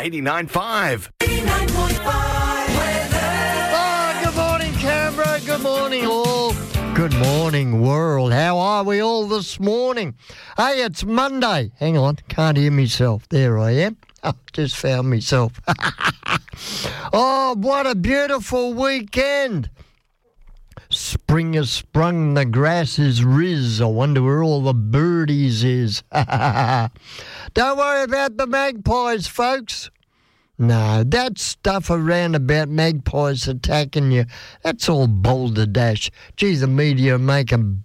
89.5. 89.5 weather. Oh, good morning, Canberra. Good morning, all. Good morning, world. How are we all this morning? Hey, it's Monday. Hang on, can't hear myself. There I am. Oh, just found myself. Oh, what a beautiful weekend. Spring has sprung, the grass is riz. I wonder where all the birdies is. Don't worry about the magpies, folks. No, that stuff around about magpies attacking you, that's all balderdash. Gee, the media make 'em...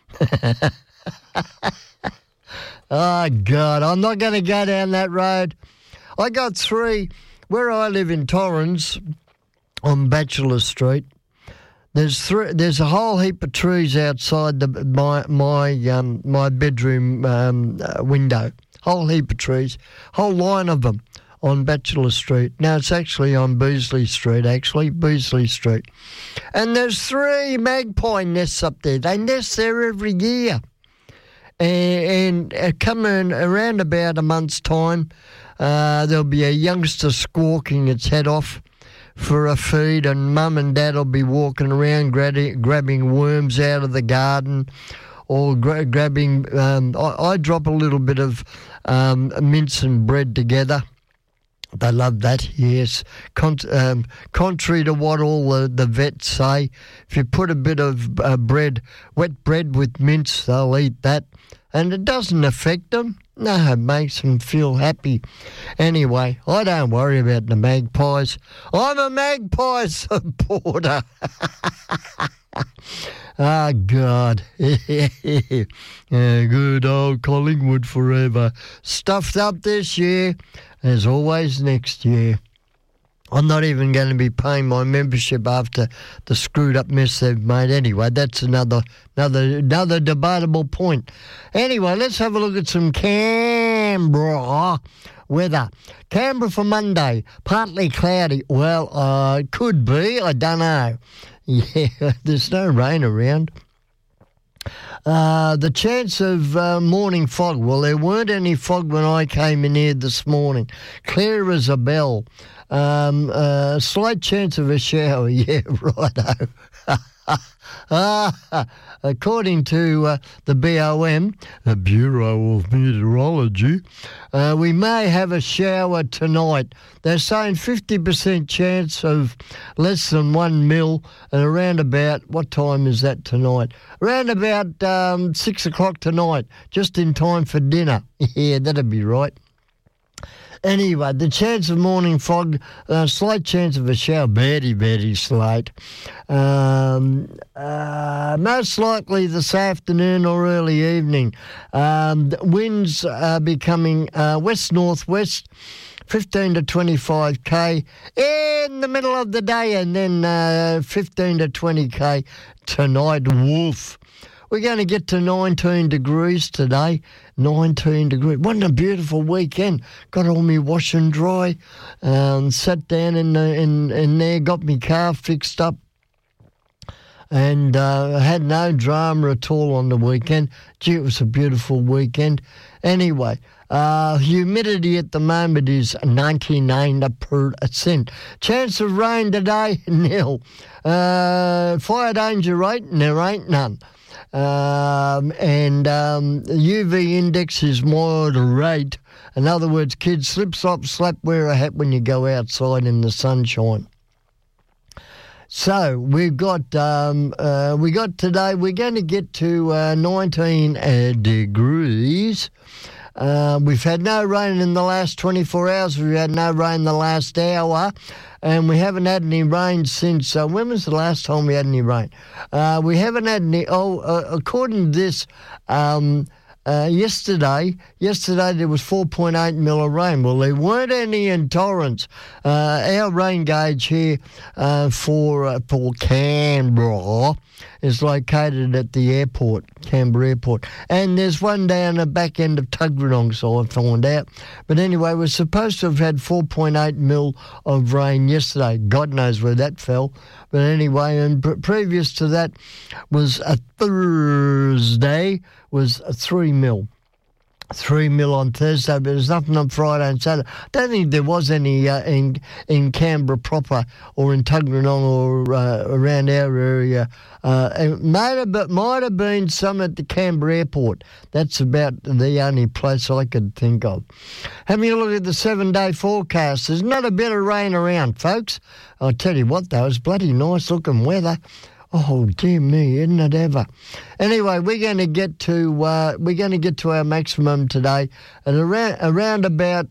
Oh, God, I'm not going to go down that road. I got three. Where I live in Torrens, on Bachelor Street, there's a whole heap of trees outside my bedroom window. Whole heap of trees, whole line of them on Bachelor Street. Now it's actually on Beasley Street, Beasley Street. And there's three magpie nests up there. They nest there every year. And coming around about a month's time, there'll be a youngster squawking its head off for a feed, and Mum and Dad will be walking around grabbing worms out of the garden, or grabbing... I drop a little bit of mince and bread together. They love that, yes. Contrary to what all the vets say, if you put a bit of wet bread with mince, they'll eat that. And it doesn't affect them. No, it makes them feel happy. Anyway, I don't worry about the magpies. I'm a magpie supporter. Oh, God. Good old Collingwood forever. Stuffed up this year, as always next year. I'm not even going to be paying my membership after the screwed up mess they've made. Anyway, that's another debatable point. Anyway, let's have a look at some Canberra weather. Canberra for Monday, partly cloudy. Well, could be, I don't know. Yeah, there's no rain around. The chance of morning fog. Well, there weren't any fog when I came in here this morning. Clear as a bell. Slight chance of a shower. Yeah, righto. According to the BOM, the Bureau of Meteorology, we may have a shower tonight. They're saying 50% chance of less than 1 mil, and around about, what time is that tonight? Around about 6 o'clock tonight, just in time for dinner. Yeah, that'd be right. Anyway, the chance of morning fog, slight chance of a shower, very slight. Most likely this afternoon or early evening. Winds are becoming west-northwest, 15 to 25 k in the middle of the day, and then 15 to 20 k tonight. Woof. We're going to get to 19 degrees today. 19 degrees. What a beautiful weekend. Got all my wash and dry. Sat down in there, got my car fixed up, and had no drama at all on the weekend. Gee, it was a beautiful weekend. Anyway, humidity at the moment is 99%. Chance of rain today, nil. Fire danger rate, there ain't none. UV index is moderate. In other words, kids, slip, slop, slap, wear a hat when you go outside in the sunshine. So we got today, we're going to get to 19 degrees. We've had no rain in the last 24 hours. We've had no rain the last hour. And we haven't had any rain since, when was the last time we had any rain? We haven't had any, according to this, yesterday there was 4.8 mil of rain. Well, there weren't any in Torrens. Our rain gauge here for Canberra is located at the airport, Canberra Airport. And there's one down the back end of Tuggeranong, so I found out. But anyway, we're supposed to have had 4.8 mil of rain yesterday. God knows where that fell. But anyway, and previous to that was a Thursday, was a 3 mil. 3 mil on Thursday, but there's nothing on Friday and Saturday. I don't think there was any in Canberra proper or in Tuggeranong or around our area. It might have been some at the Canberra airport. That's about the only place I could think of. Having a look at the 7-day forecast, there's not a bit of rain around, folks. I'll tell you what, though, it's bloody nice looking weather. Oh dear me, isn't it ever? Anyway, we're going to get to our maximum today at around about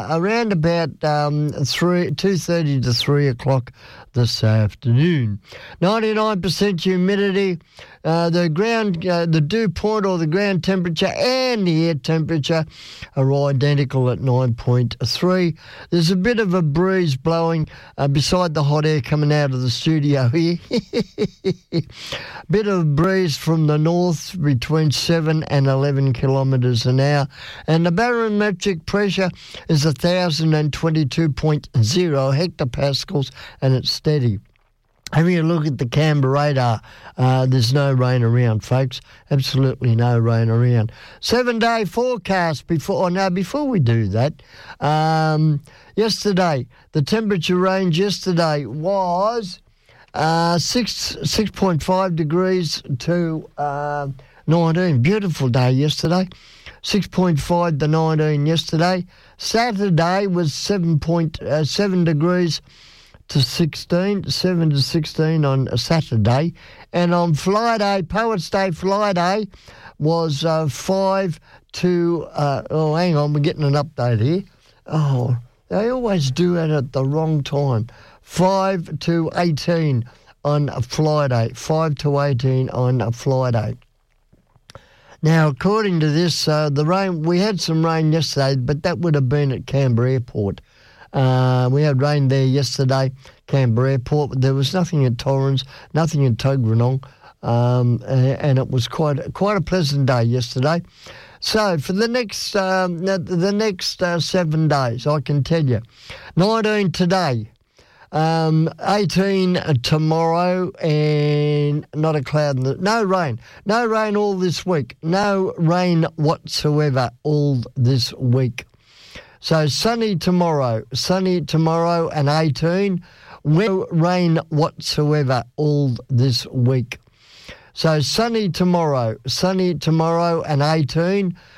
2:30 to 3 o'clock this afternoon. 99% humidity. The dew point or the ground temperature and the air temperature are identical at 9.3. There's a bit of a breeze blowing beside the hot air coming out of the studio here. Bit of breeze from the north between 7 and 11 kilometres an hour. And the barometric pressure is 1,022.0 hectopascals and it's steady. Having a look at the Canberra radar, there's no rain around, folks. Absolutely no rain around. 7-day forecast before we do that. Yesterday, the temperature range yesterday was 6.5 degrees to 19. Beautiful day yesterday. 6.5 to 19 yesterday. Saturday was 7 degrees to 16, 7 to 16 on a Saturday. And on Friday, Poets Day Friday, was 5 to, hang on, we're getting an update here. Oh, they always do it at the wrong time. 5 to 18 on a Friday, 5 to 18 on a Friday. Now, according to this, the rain, we had some rain yesterday, but that would have been at Canberra Airport. We had rain there yesterday, Canberra Airport, but there was nothing at Torrens, nothing in Tuggeranong, and it was quite a pleasant day yesterday. So for the next 7 days, I can tell you, 19 today, 18 tomorrow, and not a cloud. No rain all this week. No rain whatsoever all this week. So sunny tomorrow and 18. No rain whatsoever all this week. So sunny tomorrow and 18.